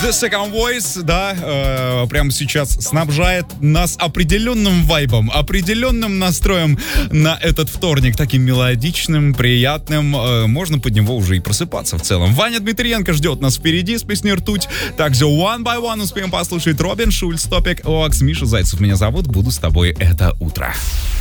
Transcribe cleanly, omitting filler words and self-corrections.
The Second Voice, да, прямо сейчас снабжает нас определенным вайбом, определенным настроем на этот вторник, таким мелодичным, приятным, можно под него уже и просыпаться в целом. Ваня Дмитриенко ждет нас впереди с песней «Ртуть», также One by One успеем послушать Робин Шульц, Топик, Оакс, Миша Зайцев меня зовут, буду с тобой это утро.